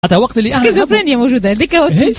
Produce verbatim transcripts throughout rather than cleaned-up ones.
حتى وقت اللي سكيزوفرينيا موجوده هذيك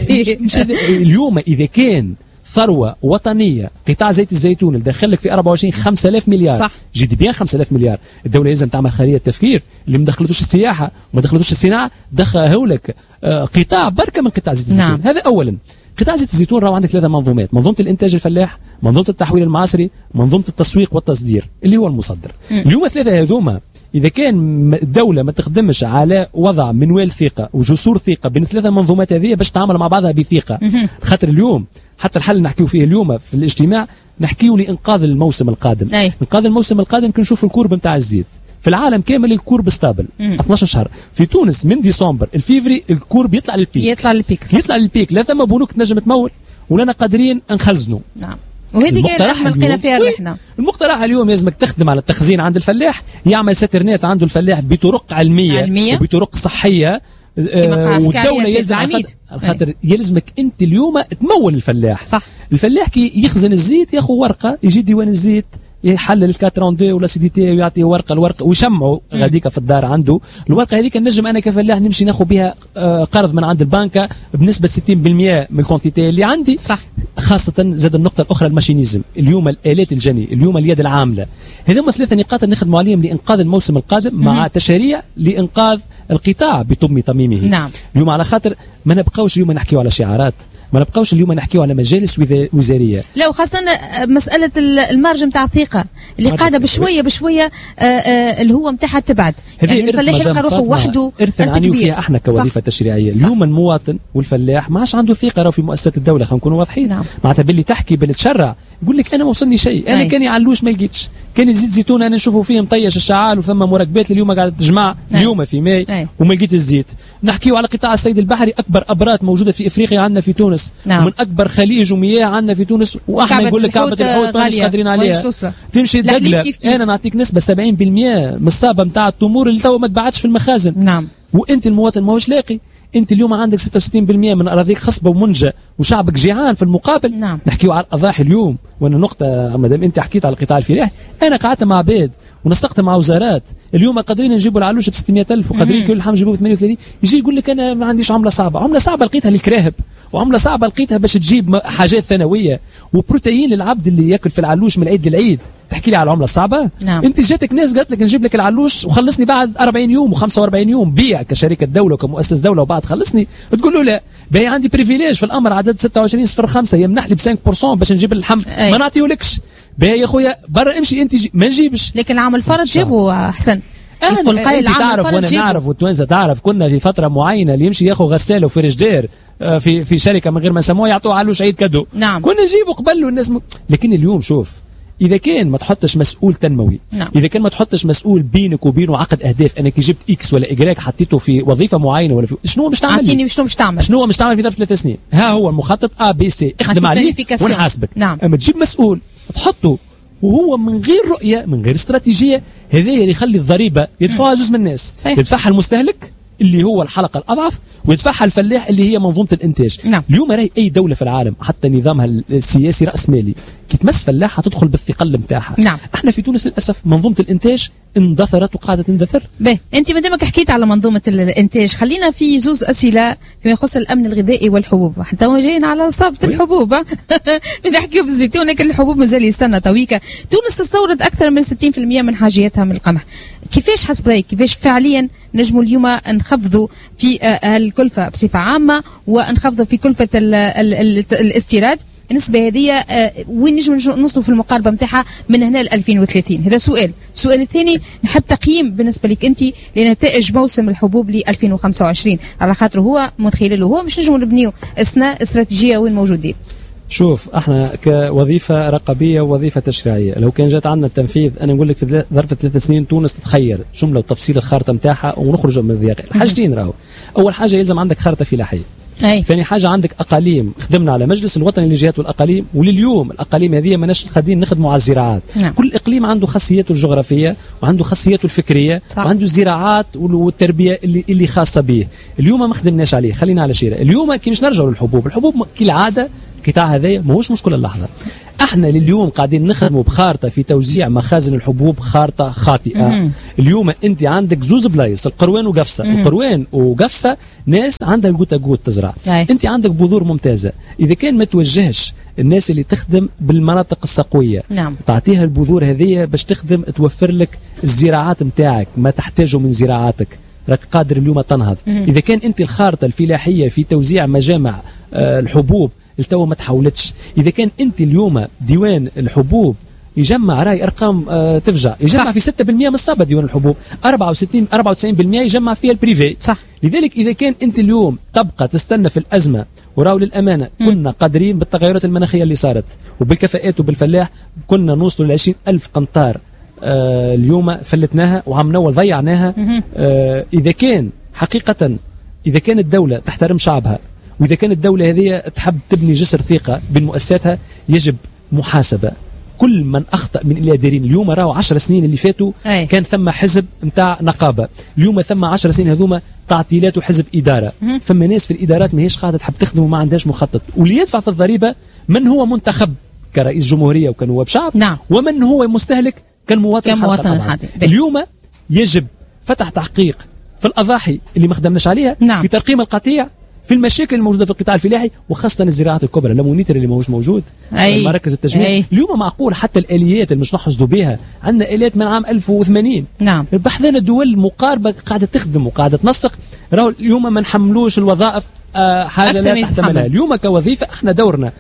اليوم اذا كان ثروه وطنيه قطاع زيت الزيتون اللي دخل لك في أربعة وعشرين خمسة آلاف مليار صح. جي دي بي خمسة آلاف مليار، الدوله لازم تعمل خليه تفكير اللي ما دخلتوش السياحه وما دخلتوش الصناعه، دخله لك آه قطاع بركه من قطاع زيت الزيتون. نعم. هذا اولا. قطاع زيت الزيتون راهو عندك ثلاثه منظومات، منظومه الانتاج الفلاح، منظومه التحويل المعاصري، منظومه التسويق والتصدير اللي هو المصدر. م. اليوم الثلاثه هذوما إذا كان الدولة ما تخدمش على وضع منوال ثقة وجسور ثقة بين الثلاثة منظومات هذه باش تعمل مع بعضها بثقة، خاطر اليوم حتى الحل اللي نحكيو فيه اليوم في الاجتماع نحكيو لإنقاذ الموسم القادم. أي. إنقاذ الموسم القادم كي نشوف الكورب نتاع الزيت في العالم كامل الكورب ستابل اثنا عشر شهر، في تونس من ديسمبر الفيفري الكورب يطلع للبيك يطلع للبيك يطلع للبيك، لا ثم بنوك تنجم تمول ولا قادرين نخزنوا. نعم. وهذه هي الازمه لقينا فيها رحنا. المقترح اليوم لازمك تخدم على التخزين عند الفلاح، يعمل ساترنات عنده الفلاح بطرق علميه, علمية. وبطرق صحيه، آه والدوله يلزم على خاطر يلزمك انت اليوم تمول الفلاح. صح. الفلاح كي يخزن الزيت ياخذ ورقه يجي ديوان الزيت يحلل الكاترون دو ولا سي دي تي ويعطيه ورقه الورقه ويشمعوا غاديك في الدار عنده الورقه هذيك نجم انا كفلاح نمشي ناخذ بها آه قرض من عند البنكه بنسبه ستين بالمئة من الكونتيتي اللي عندي. صح. خاصة زاد النقطة الأخرى الماشينيزم، اليوم الآلات الجني، اليوم اليد العاملة، هذوما ثلاثة نقاط نخدموا عليهم لإنقاذ الموسم القادم مع تشاريع لإنقاذ القطاع بطم طميمه. نعم. اليوم على خاطر ما نبقاوش اليوم نحكيو على شعارات، ما نبقاوش اليوم نحكيو على مجالس وزارية. لا وخاصة مسألة المارج نتاع الثقة اللي قاعدة بشوية بشوية آآ آآ اللي هو نتاعها تبعد. يعني الفلاح يلقى روحه وحده إرث نعنيو فيها احنا كوظيفة تشريعية. اليوم المواطن والفلاح ما عادش عنده ثقة راه في مؤسسات الدولة، خلينا نكونوا واضحين. نعم. معناتها باللي تحكي باللي تشرع يقول لك انا ما وصلني شيء، انا كان يعلوش ما لقيتش، كان الزيت زيتون انا نشوفه فيه مطيش الشعال وثم مركبات اليوم قاعده تجمع اليوم في ماي أي. وما لقيت الزيت. نحكيو على قطاع الصيد البحري، اكبر ابرات موجوده في افريقيا عندنا في تونس. نعم. ومن اكبر خليج ومياه عندنا في تونس، واحنا نقول لك كعبه الحوت مش قادرين عليها تمشي تدقلق. انا نعطيك نسبه سبعين بالمئة من الصابه نتاع التمور اللي تو ما تبعتش في المخازن. نعم. وانت المواطن ماهوش لاقي، انت اليوم عندك ستة وستين بالمئة من اراضيك خصبه ومنجه وشعبك جيعان في المقابل. نعم. نحكيو على الاضاحي اليوم، وانا نقطه مادام انت حكيت على القطاع الفلاحي، انا قعدت مع عباد ونسقت مع وزارات اليوم قادرين نجيبوا العلوش ب ستمئة ألف وقادرين كل اللحم نجيبوه ب ثمانية وثلاثين، يجي يقول لك انا ما عنديش عمله صعبه، عمله صعبه لقيتها للكراهب، وعمله صعبه لقيتها باش تجيب حاجات ثانويه وبروتين للعبد اللي ياكل في العلوش من العيد للعيد. تحكي لي على العمله الصعبه؟ نعم. انت جاتك ناس قالت لك نجيب لك العلوش وخلصني بعد أربعين يوم وخمسة وأربعين يوم، بيع كشركه دوله وكمؤسس دوله وبعد خلصني، تقول له لا باهي عندي بريفيليج في الامر عدد ستة وعشرين صفر خمسة يمنح لي ب خمسة بالمئة باش نجيب اللحم، ما نعطيهولكش. باهي يا خويا برا امشي انت ما نجيبش. لكن العام الفرد جيبوا احسن. انا انت تعرف وانا نعرف والتوانسه تعرف، كنا في فتره معينه اللي يمشي ياخذ غساله وفريجدير في في شركه من غير ما نسموها يعطوه علوش عيد كادو. نعم. كنا نجيبه قبل والناس م... لكن اليوم شوف، اذا كان ما تحطش مسؤول تنموي، نعم. اذا كان ما تحطش مسؤول بينك وبينه عقد اهداف، انك جبت اكس ولا اجراك حطيته في وظيفه معينه ولا في شنو مش تعمل؟ اعطيني شنو مش تعمل؟ شنو مش تعمل في ظرف ثلاث سنين؟ ها هو المخطط ا بي سي اخدم عليه ونحاسبك. نعم. اما تجيب مسؤول تحطه وهو من غير رؤيه من غير استراتيجيه، هذا اللي يخلي الضريبه يدفعها جزء من الناس. صحيح. يدفعها المستهلك اللي هو الحلقه الاضعف، ويدفعها الفلاح اللي هي منظومه الانتاج. نعم. اليوم راهي اي دوله في العالم حتى نظامها السياسي راس مالي، كي تمس فلاحه تدخل بالثقل نتاعها. نعم. احنا في تونس للاسف منظومه الانتاج اندثرت وقاعده تندثر. باهي انت ما دامك حكيت على منظومه الانتاج، خلينا في زوز اسئله فيما يخص الامن الغذائي والحبوب، حتى جايين على صافه الحبوب. نحكيو بالزيتون لكن الحبوب مازال يستنى تويكا. تونس تستورد اكثر من ستين بالمئة من حاجياتها من القمح، كيفاش حسب رايك كيفاش فعليا نجموا اليوم نخفضوا في الكلفه بصفه عامه ونخفضوا في كلفه ال ال ال الاستيراد؟ النسبة هذه وين نجم نوصلوا في المقاربة نتاعها من هنا ل ألفين وثلاثين؟ هذا سؤال. السؤال الثاني نحب تقييم بالنسبة لك أنت لنتائج موسم الحبوب ل ألفين وخمسة وعشرين، على خاطر هو من خلاله هو مش نجموا نبنيو أثناء استراتيجية وين موجودين. شوف احنا كوظيفه رقابيه ووظيفه تشريعيه، لو كان جات عندنا التنفيذ انا نقول لك في ظرف ثلاث سنين تونس تتخير جمله وتفصيل الخارطه نتاعها ونخرجوا من الضياع. حاجتين راهو، اول حاجه يلزم عندك خارطه فلاحيه. أي. ثاني حاجه عندك اقاليم، خدمنا على مجلس الوطني للجهات والاقاليم، ولليوم الاقاليم هذه ماناش قاعدين نخدموا على الزراعات. نعم. كل اقليم عنده خاصيته الجغرافيه وعنده خاصيته الفكريه. صح. وعنده الزراعات والتربيه اللي اللي خاصه به. اليوم ما خدمناش عليه، خلينا على شيره. اليوم كي مش نرجعوا للحبوب، الحبوب كالعاده القطاع هذايا ماهوش مشكل اللحظه. احنا لليوم قاعدين نخدموا بخارطه في توزيع مخازن الحبوب، خارطه خاطئه. مم. اليوم انت عندك زوز بلايص، القروان وقفصه. مم. القروان وقفصه ناس عندها الجوتا جوت تزرع. أي. انت عندك بذور ممتازه، اذا كان ما توجهش الناس اللي تخدم بالمناطق السقويه، نعم، تعطيها البذور هذه باش تخدم توفر لك الزراعات نتاعك، ما تحتاجه من زراعاتك، راك قادر اليوم تنهض. مم. اذا كان انت الخارطه الفلاحيه في توزيع مجامع آه الحبوب التو ما تحولتش، اذا كان انت اليوم ديوان الحبوب يجمع راي ارقام آه تفجع، يجمع صح. في ستة بالمئة من الصابه ديوان الحبوب، أربعة وستين أربعة وتسعين بالمئة يجمع فيها البريفي، صح. لذلك اذا كان انت اليوم تبقى تستنى في الازمه، وراو للامانه م. كنا قادرين بالتغيرات المناخيه اللي صارت وبالكفاءات وبالفلاح كنا نوصلوا ل عشرين ألف قنطار، آه اليوم فلتناها وعم نول ضيعناها. آه اذا كان حقيقه اذا كانت الدوله تحترم شعبها، وإذا كانت الدولة هذه تحب تبني جسر ثقة بين مؤسساتها، يجب محاسبة كل من أخطأ من الإداريين. اليوم راهو عشر سنين اللي فاتوا أي. كان ثم حزب متاع نقابة، اليوم ثم عشر سنين هذوما تعطيلات وحزب إدارة. مم. فما ناس في الإدارات ما هيش قاعدة تحب تخدم وما عندهاش مخطط، واللي يدفع في الضريبة من هو منتخب كرئيس جمهورية وكنواب شعب، نعم. ومن هو مستهلك كالمواطن. كمواطن اليوم يجب فتح تحقيق في الأضاحي اللي ما خدمناش عليها، نعم. في ترقيم القطيع، في المشاكل الموجوده في القطاع الفلاحي، وخاصه الزراعات الكبرى، الليمونيتر اللي ماهوش موجود، مراكز التجميع. أي. اليوم معقول حتى الاليات اللي مش نحصدوا بها، عندنا اليات من عام ألف وثمانين، نعم، بحثنا دول مقاربه قاعده تخدم وقاعده تنسق. راهو اليوم ما نحملوش الوظائف آه حاجه لا تحتملها. اليوم كوظيفه احنا دورنا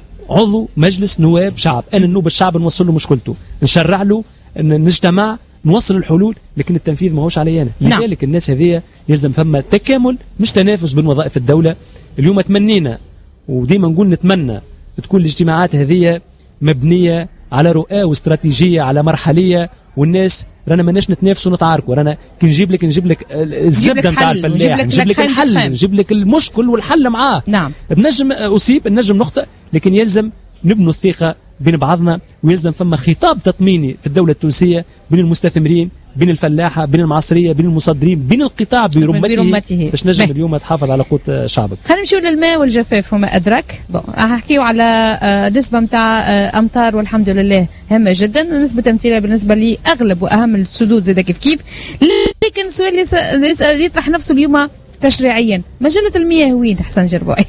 عضو مجلس نواب شعب، انا نوب الشعب نوصل له مشكلته، نشرع له، نجتمع، نوصل الحلول، لكن التنفيذ ما هوش علي انا. نعم. لذلك الناس هذه يلزم فما تكامل مش تنافس بين وظائف الدوله. اليوم تمنينا وديما نقول نتمنى تكون الاجتماعات هذه مبنيه على رؤى واستراتيجيه، على مرحليه، والناس رانا ماناش نتنافسوا ونتعاركوا، رانا كي نجيب لك نجيب لك الزبده نتاع الفلاح، نجيب لك الحل، نجيب لك المشكل والحل معاه. نعم. بنجم اصيب، نجم نخطئ، لكن يلزم نبنوا الثقه بين بعضنا، ويلزم فما خطاب تطميني في الدولة التونسية بين المستثمرين، بين الفلاحة، بين المعصرية، بين المصدرين، بين القطاع برمته، باش نجم اليوم تحافظ على قوت شعبك. خلينا نمشيو للماء والجفاف وما أدرك. نحكيو على نسبة نتاع أمطار والحمد لله هامة جدا، نسبة امطار بالنسبة لي أغلب وأهم السدود زاد كيف كيف، لكن السؤال اللي يطرح نفسه اليوم تشريعيا، مجلة المياه وين حسن جربوعي؟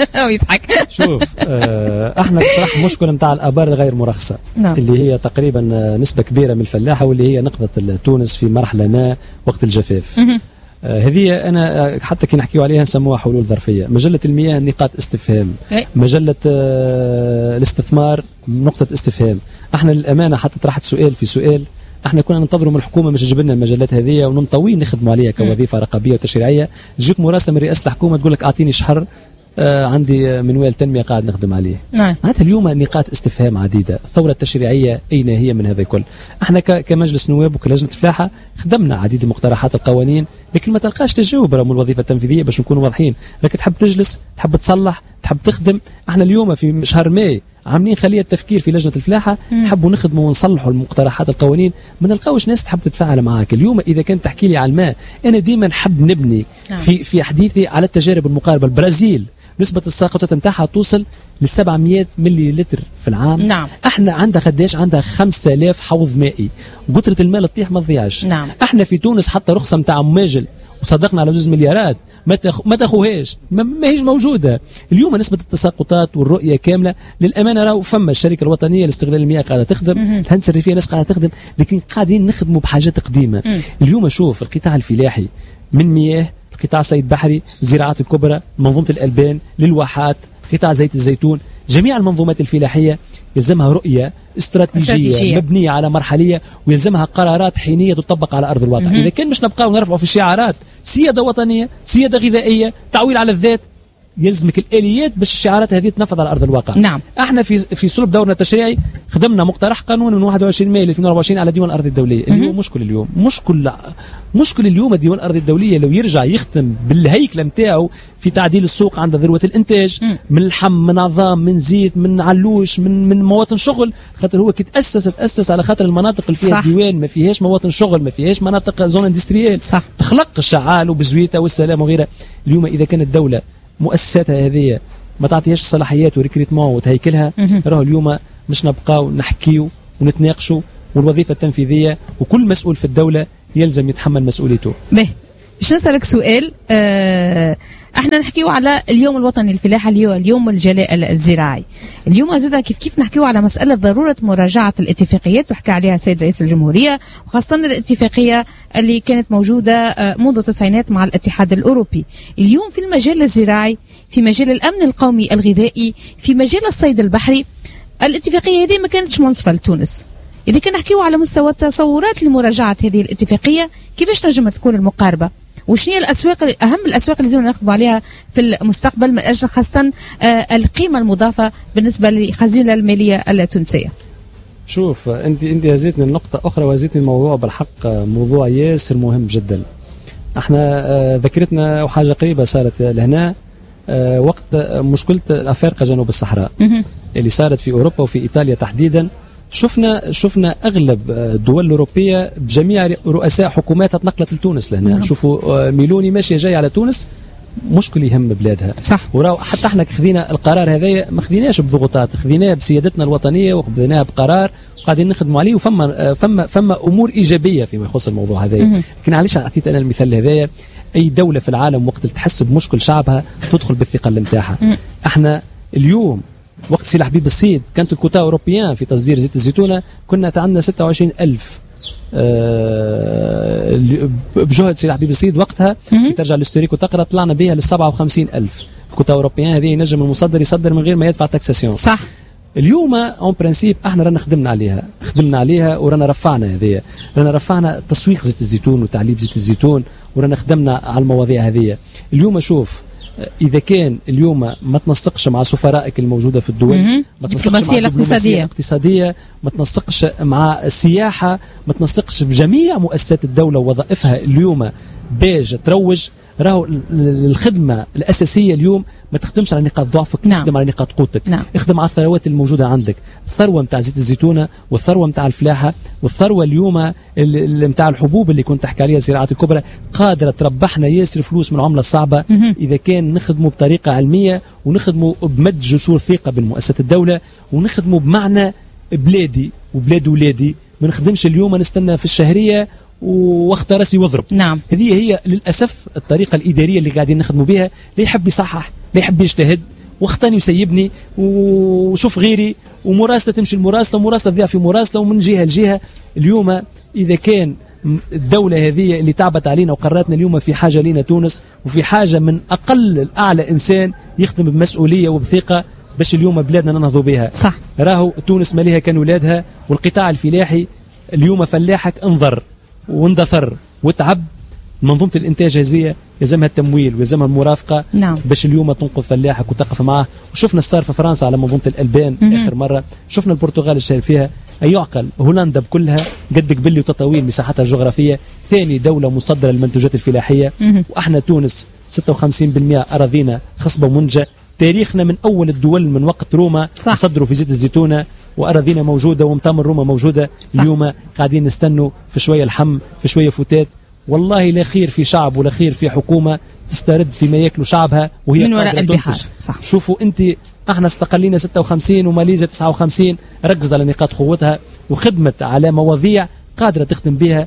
ويضحك. شوف آه احنا طرح مشكله نتاع الابار الغير مرخصه، نعم. اللي هي تقريبا نسبه كبيره من الفلاحه، واللي هي نقطه تونس في مرحله ما وقت الجفاف. آه هذه انا حتى كي نحكيو عليها نسموها حلول ظرفيه. مجله المياه نقاط استفهام، مجله آه الاستثمار نقطه استفهام. احنا للامانه حتى طرحت سؤال في سؤال، احنا كنا ننتظروا من الحكومه باش تجيب لنا المجلات هذه وننطوي نخدموا عليها كوظيفه رقابيه وتشريعيه. تجيك مراسله من رئاسه الحكومه تقول لك اعطيني شهر آه عندي منوال تنمية قاعد نخدم عليه. نعم. معناتها اليوم نقاط استفهام عديدة. الثورة التشريعية أين هي من هذا الكل؟ احنا كمجلس نواب وكلجنة فلاحة خدمنا عديد مقترحات القوانين، لكن ما تلقاش تجاوب من الوظيفة التنفيذية باش نكونوا واضحين. لكن تحب تجلس، تحب تصلح، تحب تخدم. احنا اليوم في شهر ماي عاملين خلية تفكير في لجنة الفلاحة، نحبوا نخدموا ونصلحوا المقترحات القوانين، ما نلقاوش ناس تحب تتفاعل معاك. اليوم إذا كنت تحكي لي على الماء، أنا ديما نحب نبني في في حديثي على التجارب المقاربة. البرازيل نسبة الساقطات نتاعها توصل ل سبعمئة ملي لتر في العام. نعم. احنا عندها قداش؟ عندها خمسة آلاف حوض مائي، قطرة الماء تطيح ما تضيعش. نعم. احنا في تونس حتى رخصة نتاع ماجل وصدقنا على جوز مليارات ما تخ... ما تاخوهاش، ما... ما هيش موجوده. اليوم نسبه التساقطات والرؤيه كامله للامانه راهو فما الشركه الوطنيه لاستغلال المياه قاعده تخدم، الهندسه الريفيه ناس قاعده تخدم، لكن قاعدين نخدموا بحاجات قديمه. مم. اليوم شوف القطاع الفلاحي من مياه، قطاع صيد بحري، الزراعات الكبرى، منظومه الالبان، للواحات، قطاع زيت الزيتون، جميع المنظومات الفلاحيه يلزمها رؤيه استراتيجيه, استراتيجية مبنيه على مرحليه، ويلزمها قرارات حينيه تطبق على ارض الواقع. اذا كان مش نبقاو نرفعوا في الشعارات سياده وطنيه، سياده غذائيه، تعويل على الذات، يلزمك الاليات باش الشعارات هذه تنفذ على ارض الواقع. نعم. احنا في في صلب دورنا التشريعي خدمنا مقترح قانون من واحد وعشرين ماي ألفين وأربعة وعشرين على ديوان الارض الدوليه. اليوم مشكل اليوم مشكل مشكل اليوم ديوان الارض الدوليه لو يرجع يختم بالهيكله نتاعو في تعديل السوق عند ذروه الانتاج، مم. من لحم، من عظام، من زيت، من علوش، من من مواطن شغل، خاطر هو كي تاسس تاسس على خاطر المناطق اللي فيها الديوان ما فيهاش مواطن شغل، ما فيهاش مناطق زون اندستريال، تخلق الشعال وبزويته والسلام وغيرها. اليوم اذا كانت الدوله مؤسساتها هذه ما تعطيهاش الصلاحيات وريكريتمون وتهيكلها، راهو اليوم مش نبقاو نحكيو ونتناقشوا، والوظيفة التنفيذية وكل مسؤول في الدولة يلزم يتحمل مسؤوليته. به باش نسألك سؤال، اه احنا نحكيو على اليوم الوطني للفلاحة، اليوم اليوم الجلاء الزراعي. اليوم زاد كيف كيف نحكيو على مسألة ضرورة مراجعة الاتفاقيات، وحكى عليها السيد رئيس الجمهورية، وخاصة الاتفاقية اللي كانت موجودة منذ التسعينات مع الاتحاد الأوروبي. اليوم في المجال الزراعي، في مجال الأمن القومي الغذائي، في مجال الصيد البحري، الاتفاقية هذه ما كانتش منصفة لتونس. إذا كان نحكيو على مستوى التصورات لمراجعة هذه الاتفاقية، كيفاش نجم تكون المقاربة؟ وشنو هي الأسواق، أهم الأسواق اللي لازم نخدموا عليها في المستقبل من أجل خاصة آه القيمة المضافة بالنسبة للخزينة المالية التونسية؟ شوف، أنت أنت هزيتني النقطة أخرى وهزيتني الموضوع بالحق، موضوع ياسر مهم جدا. احنا آه ذكرتنا وحاجة قريبة صارت لهنا آه وقت مشكلة الأفارقة جنوب الصحراء اللي صارت في أوروبا وفي إيطاليا تحديدا. شفنا شفنا اغلب الدول الاوروبيه بجميع رؤساء حكوماتها تنقلت لتونس لهنا. نعم. شوفوا ميلوني ماشيه جاي على تونس، مشكل يهم بلادها. صح. وراو حتى احنا خذينا القرار هذايا، ما خذيناش بضغوطات، خذيناه بسيادتنا الوطنيه وخذيناه بقرار وقاعدين نخدموا عليه، وفما فما فما امور ايجابيه فيما يخص الموضوع هذايا. لكن علاش اعطيت انا المثال هذايا؟ اي دوله في العالم وقت تحس بمشكل شعبها تدخل بالثقل نتاعها. احنا اليوم وقت سي حبيب السيد كانت الكوتا أوروبيان في تصدير زيت الزيتونة، كنا عندنا ستة وعشرين ألف أه بجهد سي حبيب السيد وقتها. كي ترجع للستوريك وتقرا طلعنا بها لل سبعة وخمسين ألف. الكوتا أوروبيان هذه ينجم المصدر يصدر من غير ما يدفع تاكساسيون. صح. اليوم اون برانسيب احنا رانا خدمنا عليها خدمنا عليها ورانا رفعنا هذه، رانا رفعنا تسويق زيت الزيتون وتعليب زيت الزيتون، ورانا خدمنا على المواضيع هذه. اليوم شوف، إذا كان اليوم ما تنسقش مع سفرائك الموجودة في الدول، ما تنسقش مع الدبلوماسية الاقتصادية، ما تنسقش مع السياحة، ما تنسقش بجميع مؤسسات الدولة ووظائفها اليوم باش تروج، راهو الخدمة الأساسية اليوم ما تخدمش على نقاط ضعفك. نعم. تخدم على نقاط قوتك. نعم. اخدم على الثروات الموجودة عندك، الثروة متاع زيت الزيتونة والثروة متاع الفلاحة والثروة اليوم متاع الحبوب اللي كنت تحكي عليها الزراعات الكبرى، قادرة تربحنا ياسر فلوس من العملة الصعبة إذا كان نخدموا بطريقة علمية ونخدموا بمد جسور ثقة بالمؤسسات الدولة ونخدموا بمعنى بلادي وبلاد ولادي. ما نخدمش اليوم نستنى في الشهرية واخت راسي واضرب. نعم. هذه هي للاسف الطريقه الاداريه اللي قاعدين نخدموا بها. لا يحب يصحح، لا يحب يجتهد، واختاني وسيبني وشوف غيري، ومراسله تمشي المراسله ومراسله تضيع في مراسله ومن جهه لجهه. اليوم اذا كان الدوله هذه اللي تعبت علينا وقررتنا اليوم في حاجه لينا تونس، وفي حاجه من اقل الاعلى انسان يخدم بمسؤوليه وبثقه باش اليوم بلادنا ننهضوا بها. صح. راهو تونس ماليها كان ولادها، والقطاع الفلاحي اليوم فلاحك انظر واندثر وتعب. منظومة الإنتاج هذه يلزمها التمويل ويلزمها المرافقة. نعم. باش اليوم تنقذ فلاحك وتقف معه. وشفنا الصار في فرنسا على منظومة الألبان م- آخر مرة، شفنا البرتغال الشارك فيها، أي يعقل هولندا بكلها قد قبلي وتطاويل مساحتها الجغرافية ثاني دولة مصدرة للمنتوجات الفلاحية. م- وإحنا تونس ستة وخمسين بالمئة أراضينا خصبة منجة. تاريخنا من أول الدول من وقت روما يصدروا في زيت الزيتونة وأراضينا موجودة ومطامر روما موجودة. صح. اليوم قاعدين نستنوا في شوية لحم في شوية فتات. والله لا خير في شعب ولا خير في حكومة تسترد فيما ياكلوا شعبها وهي من وراء البحار. صح. شوفوا انت، احنا استقلينا ستة وخمسين وماليزيا تسعة وخمسين، ركزت على نقاط قوتها وخدمت على مواضيع قادرة تخدم بها،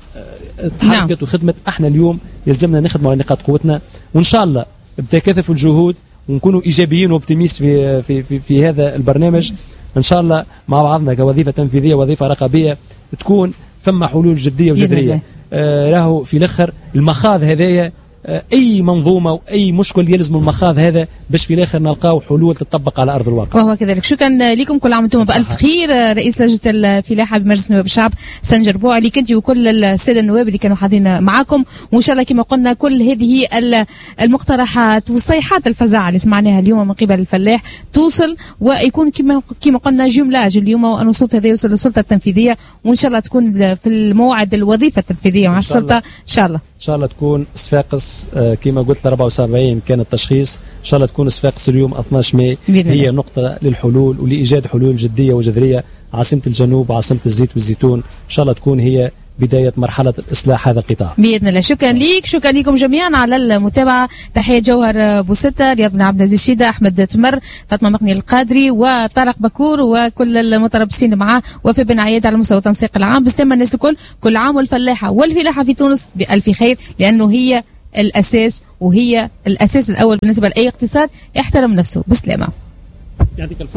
تحركت. نعم. وخدمت. احنا اليوم يلزمنا نخدم على نقاط قوتنا، وان شاء الله بتكاثف الجهود ونكونوا ايجابيين واوبتيميست في, في, في, في هذا البرنامج ان شاء الله مع بعضنا كوظيفة تنفيذية وظيفة رقابية تكون ثم حلول جدية وجذرية. آه راهو في الاخر المخاض هذايا، آه اي منظومه واي مشكل يلزم المخاض هذا باش في الاخر نلقاو حلول تطبق على ارض الواقع. وهو كذلك. شكرا لكم، كل عام وانتم بالف خير. رئيس لجنه الفلاحه بمجلس نواب الشعب سنجر بوعلي، كنت وكل الساده النواب اللي كانوا حاضرين معكم، وان شاء الله كما قلنا كل هذه المقترحات والصيحات الفزاعه اللي سمعناها اليوم من قبل الفلاح توصل ويكون كما كما قلنا جملاج اليوم، وان الصوت هذا يوصل للسلطه التنفيذيه، وان شاء الله تكون في الموعد الوظيفه التنفيذيه مع السلطه ان شاء الله. ان شاء الله تكون صفاقس آه كما قلت أربعة وسبعين كان التشخيص، ان شاء الله تكون صفاقس اليوم اثناش ماي هي نقطه للحلول ولايجاد حلول جديه وجذريه. عاصمه الجنوب وعاصمه الزيت والزيتون ان شاء الله تكون هي بداية مرحلة الإصلاح هذا القطاع. بإذن الله. شكرا ليك، شكرا لكم جميعا على المتابعة. تحية جوهر بوستة، رياض بن عبد العزيز شيدة، أحمد تمر، فاطمة مقني القادري، وطارق بكور، وكل المتربصين معاه، وفي بن عياد على مستوى التنسيق العام. باستمع الناس الكل، كل عام والفلاحة والفلاحة في تونس بألف خير، لأنه هي الأساس، وهي الأساس الأول بالنسبة لأي اقتصاد. احترم نفسه. بسلامة. يعطيك الصحة.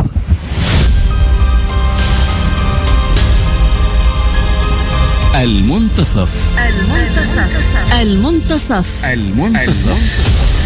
المنتصف. المنتصف. المنتصف. المنتصف.